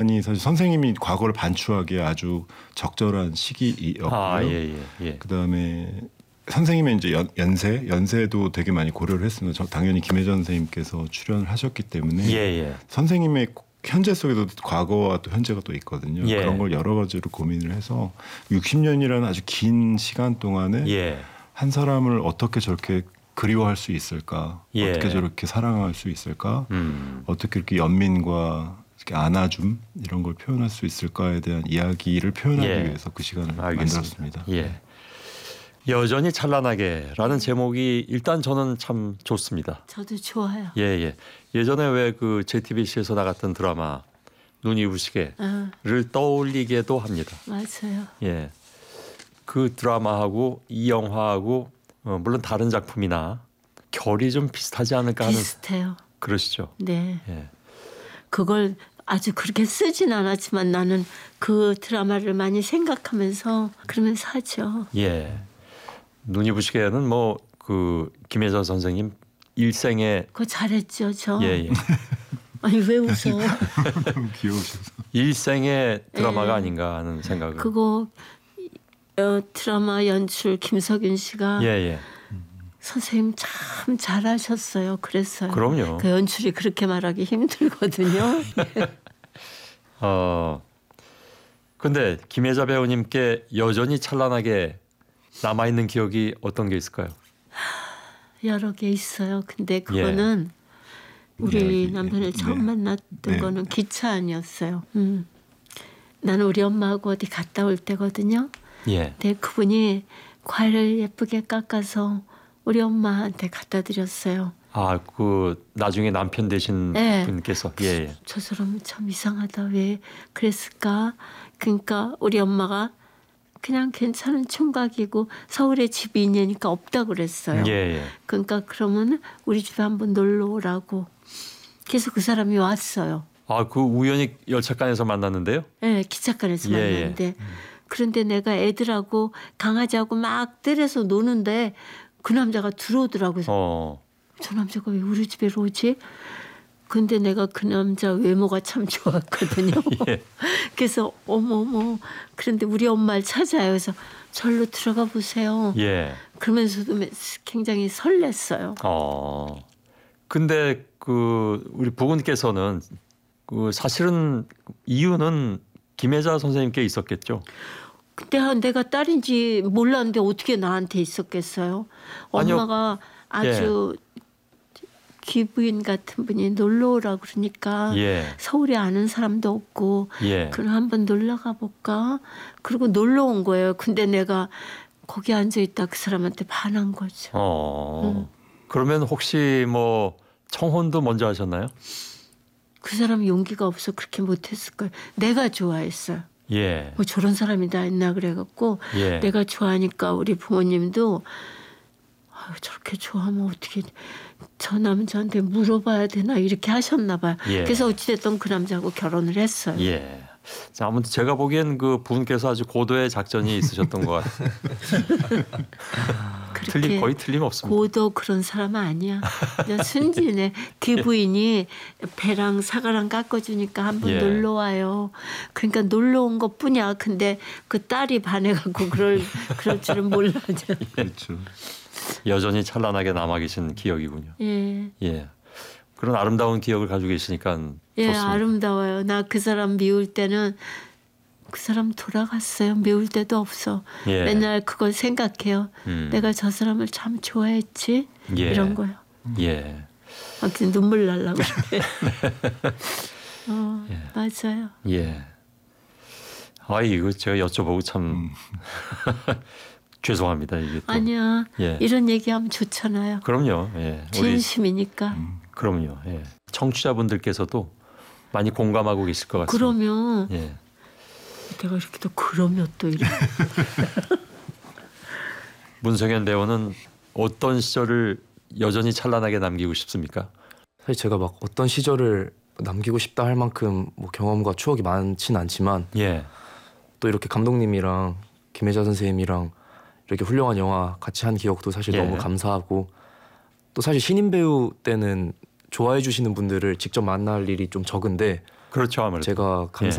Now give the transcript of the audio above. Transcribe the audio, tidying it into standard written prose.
시간이 사실 선생님이 과거를 반추하기에 아주 적절한 시기였고요. 예. 그다음에 선생님의 이제 연세도 되게 많이 고려를 했습니다. 당연히 김혜자 선생님께서 출연을 하셨기 때문에 선생님의 현재 속에도 과거와 또 현재가 또 있거든요. 그런 걸 여러 가지로 고민을 해서 60년이라는 아주 긴 시간 동안에 한 사람을 어떻게 저렇게 그리워할 수 있을까? 어떻게 저렇게 사랑할 수 있을까? 어떻게 이렇게 연민과 이렇게 안아줌 이런 걸 표현할 수 있을까에 대한 이야기를 표현하기 위해서 그 시간을 만들었습니다. 여전히 찬란하게라는 제목이 일단 저는 참 좋습니다. 저도 좋아요. 예전에 왜 그 JTBC에서 나갔던 드라마 눈이 부시게를 떠올리게도 합니다. 맞아요. 그 드라마하고 이 영화하고 물론 다른 작품이나 결이 좀 비슷하지 않을까 하는. 비슷해요. 그러시죠. 네. 그걸 아주 그렇게 쓰진 않았지만 나는 그 드라마를 많이 생각하면서 그러면서 하죠. 눈이 부시게는 뭐 그 김혜자 선생님 일생의 그거 잘했죠, 저. 아니 왜 웃어? 귀여우셔서. 일생의 드라마가 아닌가 하는 생각을. 그거 드라마 연출 김석윤 씨가 선생님 참 잘하셨어요. 그랬어요. 그럼요. 그 연출이 그렇게 말하기 힘들거든요. 근데 김혜자 배우님께 여전히 찬란하게 남아있는 기억이 어떤 게 있을까요? 여러 개 있어요. 근데 그거는 우리 남편을 처음 만났던 거는 기차 안이었어요. 나는 우리 엄마하고 어디 갔다 올 때거든요. 근데 그분이 과일을 예쁘게 깎아서 우리 엄마한테 갖다 드렸어요. 그 나중에 남편 되신 분께서. 저 사람은 참 이상하다. 왜 그랬을까? 그러니까 우리 엄마가 그냥 괜찮은 총각이고 서울에 집이 있냐니까 없다고 그랬어요. 그러니까 그러면 우리 집에 한번 놀러 오라고. 그래서 그 사람이 왔어요. 그 우연히 열차간에서 만났는데요? 기차간에서 만났는데. 그런데 내가 애들하고 강아지하고 막 떼려서 노는데 그 남자가 들어오더라고요. 저 남자가 왜 우리 집에 오지? 근데 내가 그 남자 외모가 참 좋았거든요. 그래서 어머머. 그런데 우리 엄마를 찾아요. 그래서 절로 들어가 보세요. 그러면서도 굉장히 설렜어요. 근데 그 우리 부군께서는 그 사실은 이유는 김혜자 선생님께 있었겠죠. 근데 내가 딸인지 몰랐는데 어떻게 나한테 있었겠어요. 엄마가 아주 귀부인 같은 분이 놀러 오라 그러니까 서울에 아는 사람도 없고 그럼 한번 놀러 가볼까? 그리고 놀러 온 거예요. 근데 내가 거기 앉아있다 그 사람한테 반한 거죠. 그러면 혹시 뭐 청혼도 먼저 하셨나요? 그 사람 용기가 없어 그렇게 못했을 거예요. 내가 좋아했어요. 뭐 저런 사람이 다 있나 그래갖고 내가 좋아하니까 우리 부모님도 저렇게 좋아하면 어떻게 저 남자한테 물어봐야 되나 이렇게 하셨나 봐요. 그래서 어찌됐든 그 남자하고 결혼을 했어요. 자, 아무튼 제가 보기엔 그 부분께서 아주 고도의 작전이 있으셨던 것 같아요. 거의 틀림없습니다. 고도 그런 사람은 아니야. 그냥 순진해. 귀부인이 배랑 사과랑 깎아주니까 한번 놀러 와요. 그러니까 놀러 온 것뿐이야. 근데 그 딸이 반해갖고 그럴 줄은 몰라죠. 그렇죠. 여전히 찬란하게 남아 계신 기억이군요. 그런 아름다운 기억을 가지고 계시니까 좋습니다. 아름다워요. 나 그 사람 미울 때는 그 사람 돌아갔어요. 미울 때도 없어. 맨날 그걸 생각해요. 내가 저 사람을 참 좋아했지. 이런 거요. 막 눈물 날라고 그래. 맞아요. 이거 제가 여쭤보고 참 죄송합니다. 이게 또. 아니야. 이런 얘기하면 좋잖아요. 그럼요. 진심이니까. 그럼요. 청취자분들께서도 많이 공감하고 계실 것 같습니다. 그러면 내가 이렇게 또 그러면 또 이래. 문성현 배우는 어떤 시절을 여전히 찬란하게 남기고 싶습니까? 사실 제가 막 어떤 시절을 남기고 싶다 할 만큼 뭐 경험과 추억이 많진 않지만 또 이렇게 감독님이랑 김혜자 선생님이랑 이렇게 훌륭한 영화 같이 한 기억도 사실 너무 감사하고 또 사실 신인 배우 때는 좋아해 주시는 분들을 직접 만날 일이 좀 적은데 그렇죠, 아무래도. 제가